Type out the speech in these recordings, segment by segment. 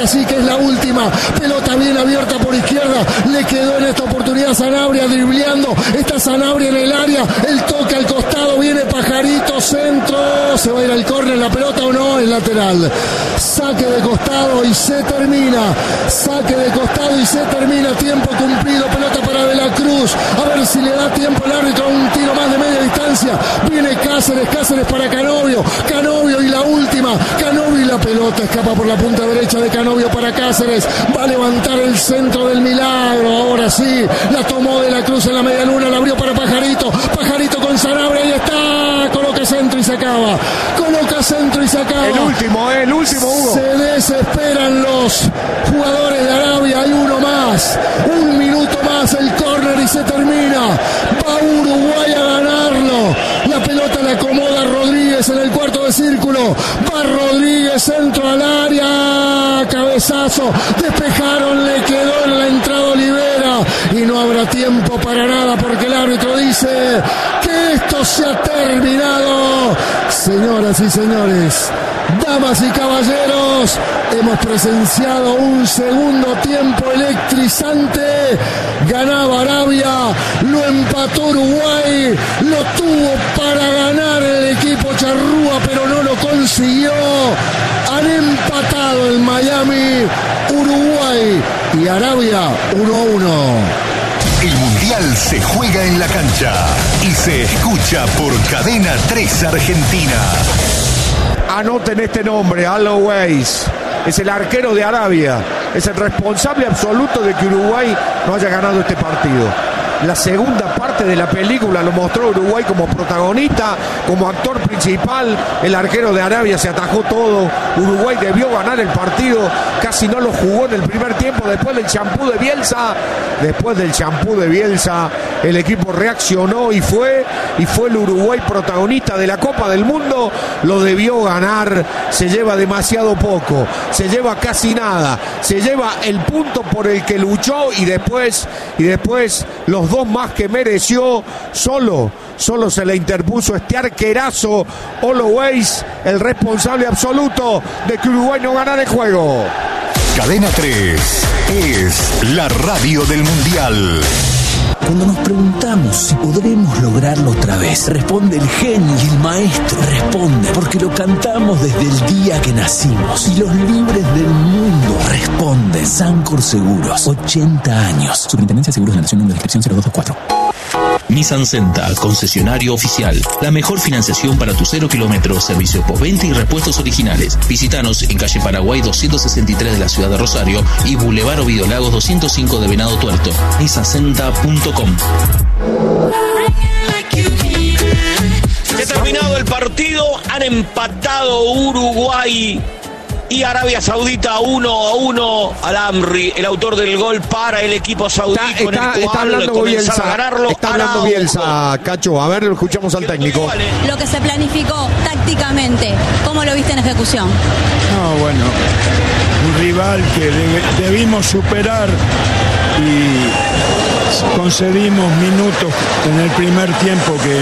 sí que es la última. Pelota bien abierta por izquierda. Le quedó en esta oportunidad Sanabria dribleando. Está Sanabria en el área. El toque al costado. Viene Pajarito. Centro. ¿Se va a ir al córner la pelota o no? Es lateral. Saque de costado y se termina. Saque de costado y se termina. Tiempo cumplido. Pelota para De la Cruz. A ver si le da tiempo el árbitro a un tiro más de media distancia. Viene Cáceres. Cáceres para Canovio. Canovio y la última. Canovio y la pelota escapa por la punta derecha de Canovio para Cáceres. Va a levantar el centro del milagro. Ahora sí. La tomó De la Cruz en la media luna. La abrió para Pajarito. Pajarito con Sanabria. Ahí está. Coloca centro y se acaba. Coloca centro y se acaba. El último, Hugo. Se desesperan los jugadores de Arabia. Hay uno más. Un minuto más el córner y se termina. Va Uruguay a ganarlo. La pelota la acomoda Rodríguez en el cuarto de círculo. Va Rodríguez, centro al área. Cabezazo. Despejaron, le quedó en la entrada Olivera. Y no habrá tiempo para nada porque el árbitro dice que esto se ha terminado. Señoras y señores, damas y caballeros, hemos presenciado un segundo tiempo electrizante. Ganaba Arabia, lo empató Uruguay, lo tuvo para ganar el equipo charrúa, pero no lo consiguió. Han empatado el Miami, Uruguay y Arabia 1-1. El Mundial se juega en la cancha y se escucha por Cadena 3 Argentina. Anoten este nombre, Always. Es el arquero de Arabia. Es el responsable absoluto de que Uruguay no haya ganado este partido. La segunda parte de la película lo mostró Uruguay como protagonista, como actor principal. El arquero de Arabia se atajó todo. Uruguay debió ganar el partido. Casi no lo jugó en el primer tiempo. Después del champú de Bielsa, el equipo reaccionó y fue el Uruguay protagonista de la Copa del Mundo. Lo debió ganar. Se lleva demasiado poco. Se lleva casi nada. Se lleva el punto por el que luchó y después los dos más que mereció. Solo se le interpuso este arquerazo Always, el responsable absoluto de que Uruguay no ganara el juego. Cadena 3 es la radio del Mundial. Cuando nos preguntamos si podremos lograrlo otra vez, responde el genio y el maestro. Responde porque lo cantamos desde el día que nacimos. Y los libres del mundo responden. Sancor Seguros, 80 años. Superintendencia de Seguros de la Nación, número de inscripción 0224. Nissan Senta, concesionario oficial. La mejor financiación para tu 0 kilómetros, servicio postventa y repuestos originales. Visítanos en calle Paraguay 263 de la ciudad de Rosario y Boulevard Ovidio Lagos 205 de Venado Tuerto. nissancenta.com. Se ha terminado el partido, han empatado Uruguay y Arabia Saudita 1-1. Al-Amri, el autor del gol para el equipo saudí, con el cual está hablando Bielsa, a ganarlo. está hablando Bielsa, Cacho. A ver, lo escuchamos al técnico. Lo que se planificó tácticamente, ¿cómo lo viste en ejecución? No, bueno, un rival que debimos superar y concedimos minutos en el primer tiempo que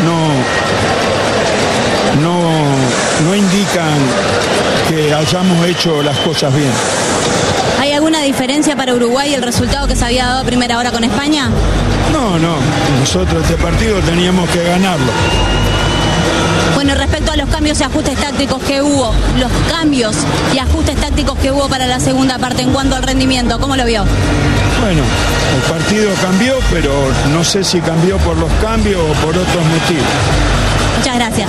no indican que hayamos hecho las cosas bien. ¿Hay alguna diferencia para Uruguay el resultado que se había dado a primera hora con España? No, nosotros este partido teníamos que ganarlo. Bueno, respecto a los cambios y ajustes tácticos que hubo, para la segunda parte en cuanto al rendimiento, ¿cómo lo vio? Bueno, el partido cambió, pero no sé si cambió por los cambios o por otros motivos. Muchas gracias.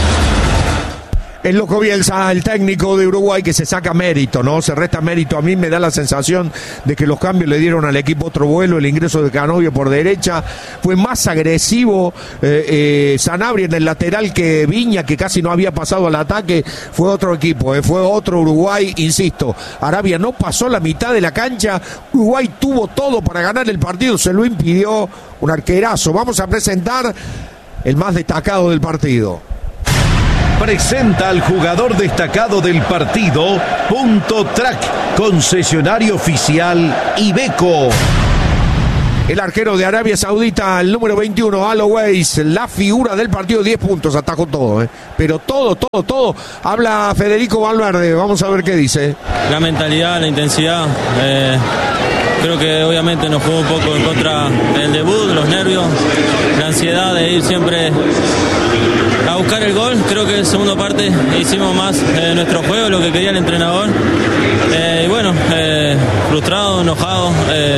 El loco Bielsa, el técnico de Uruguay, que se saca mérito, ¿no? Se resta mérito. A mí me da la sensación de que los cambios le dieron al equipo otro vuelo. El ingreso de Canovio por derecha fue más agresivo. Sanabria en el lateral que Viña, que casi no había pasado al ataque. Fue otro equipo, fue otro Uruguay. Insisto, Arabia no pasó la mitad de la cancha. Uruguay tuvo todo para ganar el partido. Se lo impidió un arquerazo. Vamos a presentar el más destacado del partido. Presenta al jugador destacado del partido, Punto Track, concesionario oficial Iveco. El arquero de Arabia Saudita, el número 21, Always, la figura del partido, 10 puntos, atajó todo, pero todo. Habla Federico Valverde, vamos a ver qué dice. La mentalidad, la intensidad, creo que obviamente nos jugó un poco en contra del debut, los nervios, la ansiedad de ir siempre a buscar el gol. Creo que en la segunda parte hicimos más nuestro juego, lo que quería el entrenador. Y bueno, frustrado, enojado,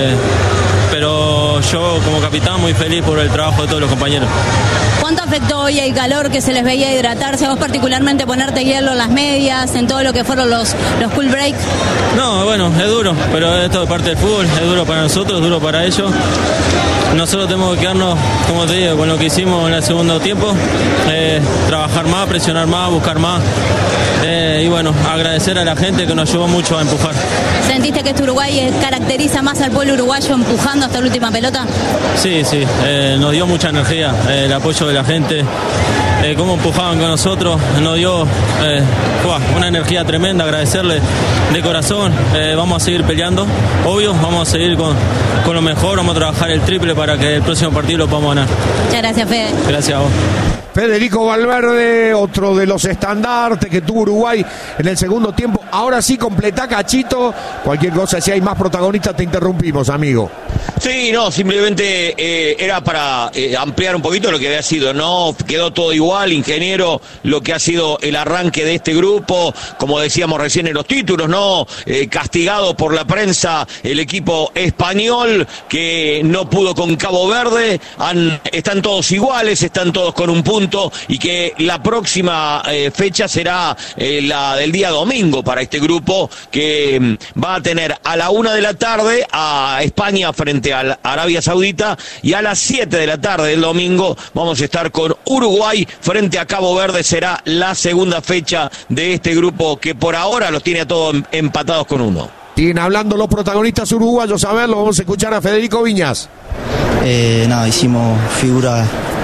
pero yo como capitán muy feliz por el trabajo de todos los compañeros. ¿Cuánto afectó hoy el calor que se les veía hidratarse? ¿A vos particularmente ponerte hielo en las medias, en todo lo que fueron los cool break? No, bueno, es duro, pero esto es parte del fútbol, es duro para nosotros, es duro para ellos. Nosotros tenemos que quedarnos, como te digo, con lo que hicimos en el segundo tiempo, trabajar más, presionar más, buscar más. Y bueno, agradecer a la gente que nos ayudó mucho a empujar. ¿Sentiste que este Uruguay caracteriza más al pueblo uruguayo empujando hasta la última pelota? Sí, nos dio mucha energía, el apoyo de la gente, cómo empujaban con nosotros, nos dio una energía tremenda, agradecerle de corazón. Vamos a seguir peleando, obvio, vamos a seguir con lo mejor, vamos a trabajar el triple para que el próximo partido lo podamos ganar. Muchas gracias, Fede. Gracias a vos. Federico Valverde, otro de los estandartes que tuvo Uruguay en el segundo tiempo. Ahora sí, completa Cachito. Cualquier cosa, si hay más protagonistas, te interrumpimos, amigo. Sí, no, simplemente era para ampliar un poquito lo que había sido, ¿no? Quedó todo igual, ingeniero, lo que ha sido el arranque de este grupo, como decíamos recién en los títulos, ¿no? Castigado por la prensa el equipo español, que no pudo con Cabo Verde, están todos iguales, están todos con un punto, y que la próxima fecha será la del día domingo para este grupo, que va a tener a la 1 de la tarde a España frente a Arabia Saudita, y a las 7 de la tarde del domingo vamos a estar con Uruguay frente a Cabo Verde. Será la segunda fecha de este grupo, que por ahora los tiene a todos empatados con 1. Siguen hablando los protagonistas uruguayos, a ver, lo vamos a escuchar a Federico Viñas. Hicimos figura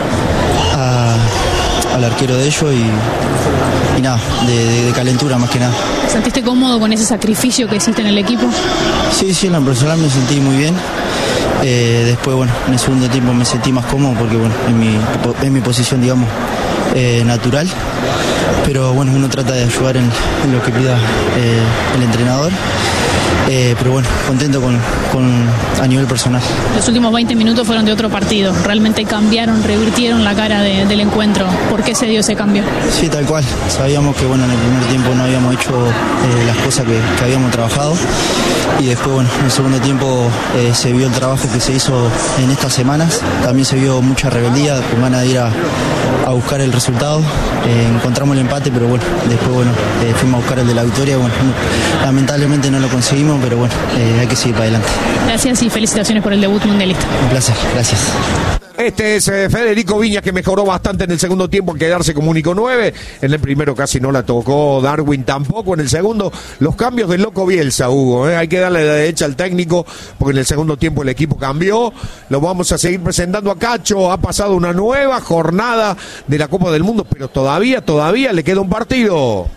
al arquero de ellos y nada, de calentura más que nada. ¿Sentiste cómodo con ese sacrificio que hiciste en el equipo? Sí, en lo personal me sentí muy bien. Después, bueno, en el segundo tiempo me sentí más cómodo porque, bueno, en mi posición, digamos, natural. Pero, bueno, uno trata de ayudar en lo que pida el entrenador. Pero bueno, contento a nivel personal. Los últimos 20 minutos fueron de otro partido. Realmente cambiaron, revirtieron la cara del encuentro. ¿Por qué se dio ese cambio? Sí, tal cual. Sabíamos que, bueno, en el primer tiempo no habíamos hecho las cosas que habíamos trabajado. Y después, bueno, en el segundo tiempo se vio el trabajo que se hizo en estas semanas. También se vio mucha rebeldía, con ganas de ir a buscar el resultado. Encontramos el empate, pero bueno, después, bueno, fuimos a buscar el de la victoria. Bueno, lamentablemente no lo conseguimos, pero bueno, hay que seguir para adelante. Gracias y felicitaciones por el debut mundialista. Un placer, gracias. Este es Federico Viñas, que mejoró bastante en el segundo tiempo al quedarse como único 9. En el primero casi no la tocó, Darwin tampoco. En el segundo, los cambios del loco Bielsa, Hugo. Hay que darle la derecha al técnico, porque en el segundo tiempo el equipo cambió. Lo vamos a seguir presentando a Cacho. Ha pasado una nueva jornada de la Copa del Mundo, pero todavía le queda un partido.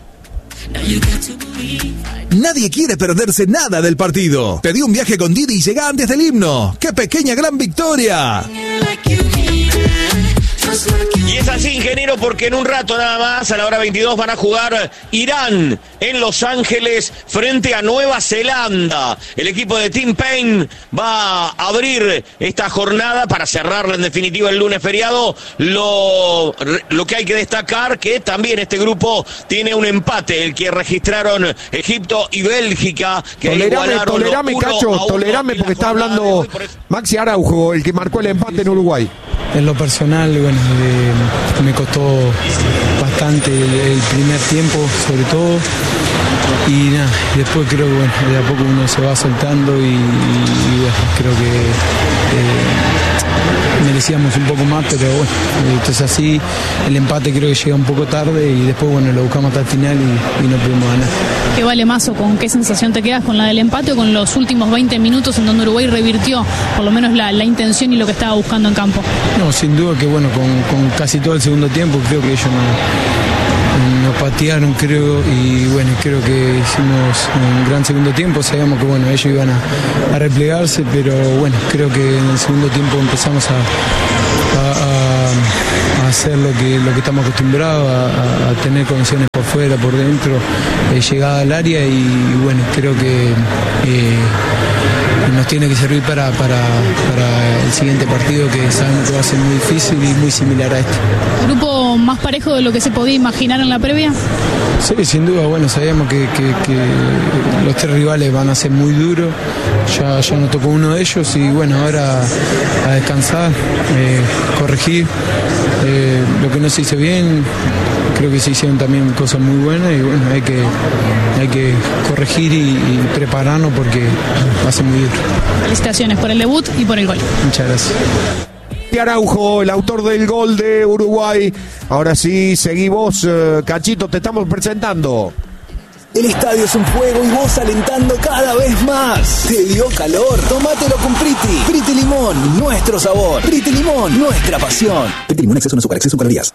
Nadie quiere perderse nada del partido. Pedí un viaje con Didi y llega antes del himno. ¡Qué pequeña gran victoria! Y es así, ingeniero, porque en un rato nada más, a la hora 22, van a jugar Irán en Los Ángeles frente a Nueva Zelanda. El equipo de Tim Payne va a abrir esta jornada para cerrarla en definitiva el lunes feriado. Lo que hay que destacar, que también este grupo tiene un empate, el que registraron Egipto y Bélgica, que tolerame, Cacho, tolerame, porque está hablando Maxi Araujo, el que marcó el empate en Uruguay. En lo personal, bueno, me costó bastante el primer tiempo, sobre todo, y nada, después creo que, bueno, de a poco uno se va soltando y bueno, creo que merecíamos un poco más, pero bueno, entonces así el empate creo que llega un poco tarde y después, bueno, lo buscamos hasta el final y no pudimos ganar. ¿Qué vale más o con qué sensación te quedas, con la del empate o con los últimos 20 minutos en donde Uruguay revirtió por lo menos la intención y lo que estaba buscando en campo? No, sin duda que, bueno, con casi todo el segundo tiempo creo que ellos nos patearon, creo, y bueno, creo que hicimos un gran segundo tiempo. Sabíamos que bueno, ellos iban a replegarse, pero bueno, creo que en el segundo tiempo empezamos a hacer lo que estamos acostumbrados, a tener condiciones por fuera, por dentro, llegada al área, y bueno, creo que nos tiene que servir para el siguiente partido, que sabemos que va a ser muy difícil y muy similar a este. ¿Grupo más parejo de lo que se podía imaginar en la previa? Sí, sin duda, bueno, sabíamos que los 3 rivales van a ser muy duros, ya nos tocó uno de ellos, y bueno, ahora a descansar, corregir lo que no se hizo bien. Creo que se hicieron también cosas muy buenas, y bueno, hay que corregir y prepararnos, porque va a ser muy duro. Felicitaciones por el debut y por el gol. Muchas gracias. Araujo, el autor del gol de Uruguay. Ahora sí, seguí vos, Cachito, te estamos presentando. El estadio es un juego y vos alentando cada vez más. ¿Te dio calor? Tómatelo con Priti. Priti Limón, nuestro sabor. Priti Limón, nuestra pasión. Priti Limón, exceso de azúcar, exceso de calorías.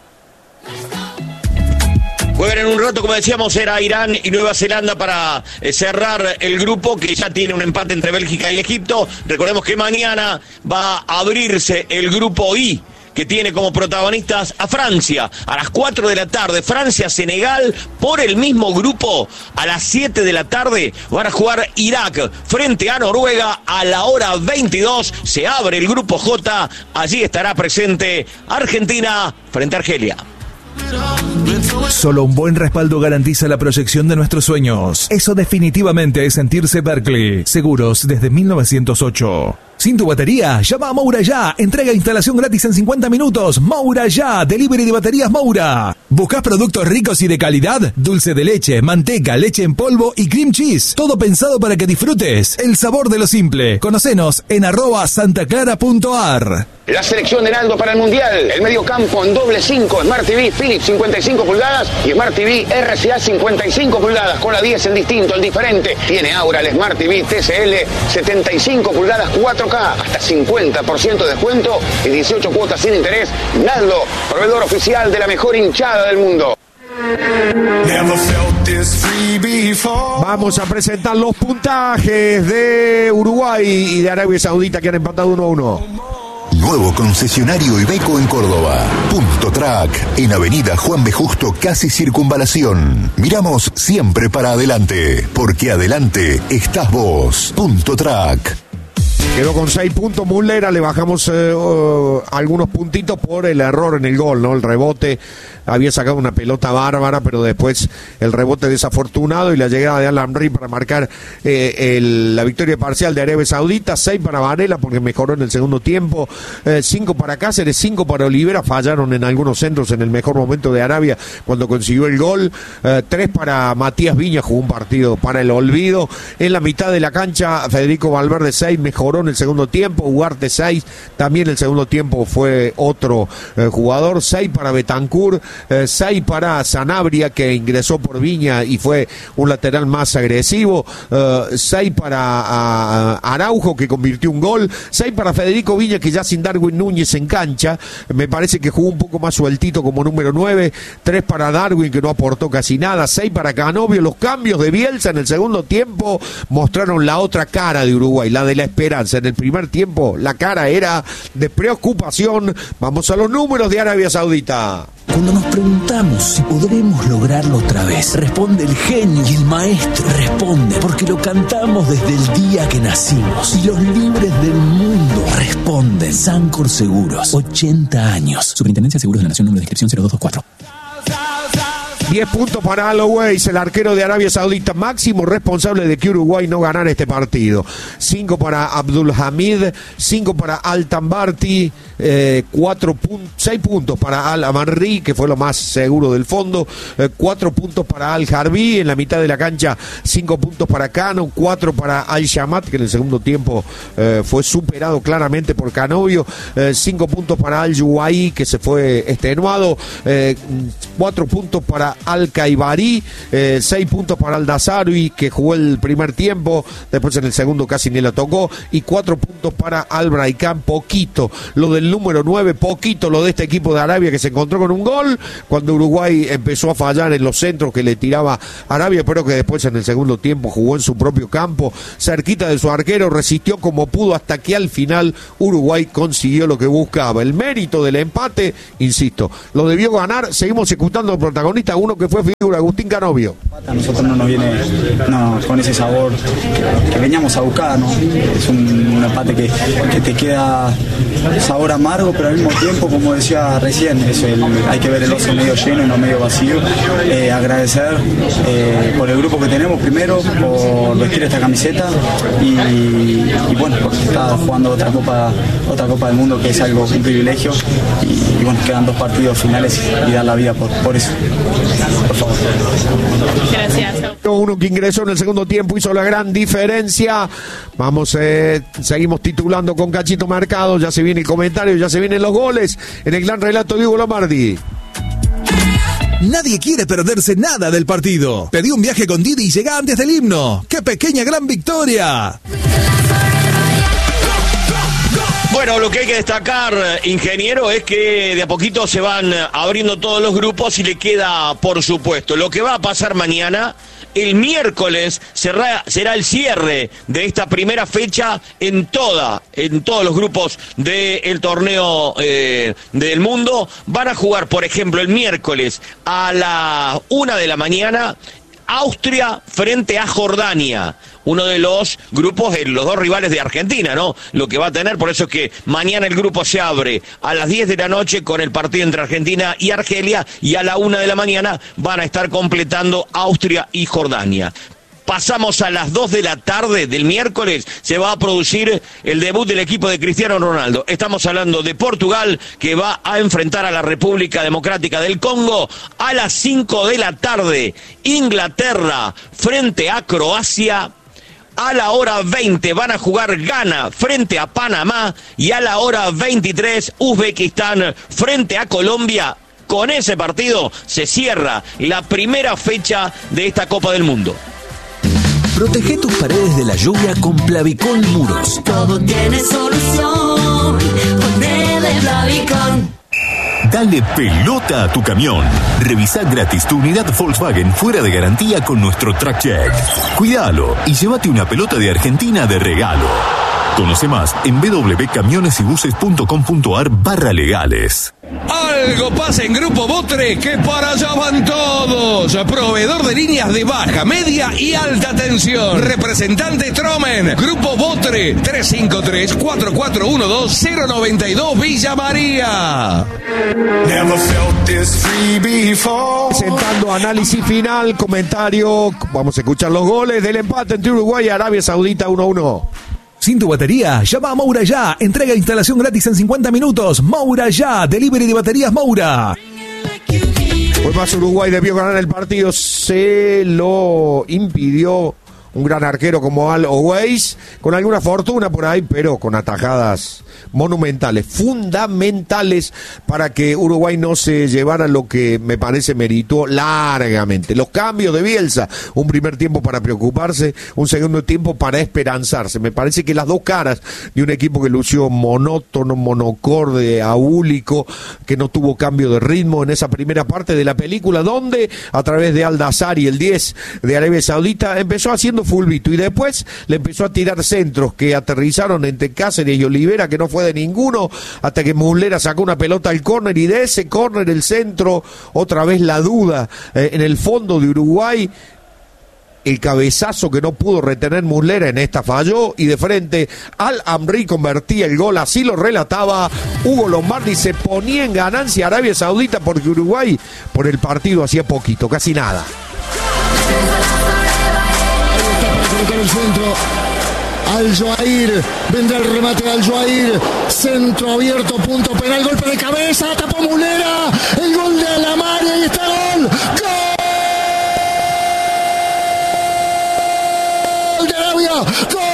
Juegan en un rato, como decíamos, era Irán y Nueva Zelanda para cerrar el grupo, que ya tiene un empate entre Bélgica y Egipto. Recordemos que mañana va a abrirse el grupo I, que tiene como protagonistas a Francia a las 4 de la tarde, Francia-Senegal por el mismo grupo. A las 7 de la tarde van a jugar Irak frente a Noruega. A la hora 22 se abre el grupo J, allí estará presente Argentina frente a Argelia. Solo un buen respaldo garantiza la proyección de nuestros sueños. Eso definitivamente es sentirse Berkeley. Seguros desde 1908. ¿Sin tu batería? Llama a Moura Ya. Entrega e instalación gratis en 50 minutos. Moura Ya. Delivery de baterías Moura. ¿Buscas productos ricos y de calidad? Dulce de leche, manteca, leche en polvo y cream cheese. Todo pensado para que disfrutes el sabor de lo simple. Conocenos en @santaclara.ar. La selección Heraldo para el Mundial. El mediocampo en doble 5. Smart TV Philips 55 pulgadas y Smart TV RCA 55 pulgadas. Con la 10 el distinto, el diferente. Tiene ahora el Smart TV TCL 75 pulgadas 4K. Hasta 50% de descuento y 18 cuotas sin interés. Naldo, proveedor oficial de la mejor hinchada del mundo. Vamos a presentar los puntajes de Uruguay y de Arabia Saudita, que han empatado 1-1. Nuevo concesionario Iveco en Córdoba. Punto Track, en Avenida Juan B. Justo, casi Circunvalación. Miramos siempre para adelante, porque adelante estás vos. Punto Track. Quedó con 6 puntos Muslera, le bajamos algunos puntitos por el error en el gol, ¿no? El rebote, había sacado una pelota bárbara, pero después el rebote desafortunado y la llegada de Al-Amri para marcar la victoria parcial de Arabia Saudita. 6 para Varela porque mejoró en el segundo tiempo, 5 para Cáceres, 5 para Olivera, fallaron en algunos centros en el mejor momento de Arabia cuando consiguió el gol, 3 para Matías Viña, jugó un partido para el olvido. En la mitad de la cancha Federico Valverde 6, mejoró en el segundo tiempo, Ugarte 6, también el segundo tiempo fue otro jugador, 6 para Betancur, 6 para Sanabria, que ingresó por Viña y fue un lateral más agresivo, 6 para Araujo, que convirtió un gol, 6 para Federico Viña, que ya sin Darwin Núñez en cancha, me parece que jugó un poco más sueltito como número 9, 3 para Darwin, que no aportó casi nada, 6 para Canovio. Los cambios de Bielsa en el segundo tiempo mostraron la otra cara de Uruguay, la de la esperanza. En el primer tiempo la cara era de preocupación. Vamos a los números de Arabia Saudita. Cuando nos preguntamos si podremos lograrlo otra vez, responde el genio y el maestro. Responde porque lo cantamos desde el día que nacimos. Y los libres del mundo responden. Sancor Seguros, 80 años. Superintendencia de Seguros de la Nación, número de inscripción 0224. 10 puntos para Alloways, el arquero de Arabia Saudita, máximo responsable de que Uruguay no ganara este partido. 5 para Abdul Hamid, 5 para Al-Tambarti, 6 puntos para Al-Amarri, que fue lo más seguro del fondo, 4 puntos para Al-Harbi, en la mitad de la cancha 5 puntos para Cano, 4 para Al-Shamat, que en el segundo tiempo fue superado claramente por Canovio, 5 puntos para Al-Juwai, que se fue extenuado, 4 puntos para para Al-Khaibari, 6 puntos para Al-Dazawi, que jugó el primer tiempo, después en el segundo casi ni la tocó, y 4 puntos para Al-Braikan, poquito lo del número 9, poquito lo de este equipo de Arabia, que se encontró con un gol cuando Uruguay empezó a fallar en los centros que le tiraba Arabia, pero que después en el segundo tiempo jugó en su propio campo, cerquita de su arquero, resistió como pudo hasta que al final Uruguay consiguió lo que buscaba. El mérito del empate, insisto, lo debió ganar. Seguimos ejecutando al protagonista, uno que fue figura, Agustín Canovio. A nosotros no nos viene con ese sabor que veníamos a buscar, ¿no? Es un empate que te queda sabor amargo, pero al mismo tiempo, como decía recién, hay que ver el oso medio lleno y no medio vacío. Agradecer por el grupo que tenemos primero, por vestir esta camiseta y bueno, porque está jugando otra Copa del Mundo, que es algo, un privilegio, y bueno, quedan 2 partidos finales y dar la vida por eso. Por favor. Gracias. Uno que ingresó en el segundo tiempo hizo la gran diferencia. Vamos, seguimos titulando con Cachito Mercado. Ya se viene el comentario, ya se vienen los goles en el gran relato de Hugo Lombardi. Nadie quiere perderse nada del partido. Pedí un viaje con Didi y llega antes del himno. ¡Qué pequeña gran victoria! Bueno, lo que hay que destacar, ingeniero, es que de a poquito se van abriendo todos los grupos y le queda, por supuesto, lo que va a pasar mañana. El miércoles será el cierre de esta primera fecha en todos los grupos del torneo del mundo. Van a jugar, por ejemplo, el miércoles a las 1 de la mañana, Austria frente a Jordania. Uno de los grupos, los 2 rivales de Argentina, ¿no? Lo que va a tener, por eso es que mañana el grupo se abre a las 10 de la noche con el partido entre Argentina y Argelia, y a la 1 de la mañana van a estar completando Austria y Jordania. Pasamos a las 2 de la tarde del miércoles, se va a producir el debut del equipo de Cristiano Ronaldo. Estamos hablando de Portugal, que va a enfrentar a la República Democrática del Congo. A las 5 de la tarde, Inglaterra frente a Croacia. A la hora 20 van a jugar Ghana frente a Panamá, y a la hora 23 Uzbekistán frente a Colombia. Con ese partido se cierra la primera fecha de esta Copa del Mundo. Protege tus paredes de la lluvia con Plavicol Muros. Todo tiene solución, ponele Plavicol. Dale pelota a tu camión. Revisá gratis tu unidad Volkswagen fuera de garantía con nuestro Track Check. Cuídalo y llévate una pelota de Argentina de regalo. Conoce más en www.camionesybuses.com.ar/legales. Algo pasa en Grupo Botre, que para allá van todos. Proveedor de líneas de baja, media y alta tensión. Representante Tromen. Grupo Botre, 353-4412-092 Villa María. Presentando análisis final, comentario. Vamos a escuchar los goles del empate entre Uruguay y Arabia Saudita 1-1. Sin tu batería, llama a Moura Ya. Entrega e instalación gratis en 50 minutos. Moura Ya, delivery de baterías Moura. Pues más, Uruguay debió ganar el partido, se lo impidió un gran arquero como Al Owais, con alguna fortuna por ahí, pero con atajadas monumentales, fundamentales para que Uruguay no se llevara lo que me parece meritó largamente. Los cambios de Bielsa, un primer tiempo para preocuparse, un segundo tiempo para esperanzarse. Me parece que las dos caras de un equipo que lució monótono, monocorde, aúlico, que no tuvo cambio de ritmo en esa primera parte de la película, donde a través de Al-Dazawi, el 10 de Arabia Saudita, empezó haciendo fulbito y después le empezó a tirar centros que aterrizaron entre Cáceres y Olivera, que no fue de ninguno, hasta que Muslera sacó una pelota al córner, y de ese córner el centro, otra vez la duda en el fondo de Uruguay. El cabezazo que no pudo retener Muslera, en esta falló, y de frente Al-Amri convertía el gol. Así lo relataba Hugo Lombardi. Se ponía en ganancia Arabia Saudita, porque Uruguay por el partido hacía poquito, casi nada. El centro, Al-Joair, vendrá el remate de Al-Joair, centro abierto, punto penal, golpe de cabeza, tapó Muslera, el gol de Al-Amri, ahí está el gol, ¡gol de Arabia! ¡Gol!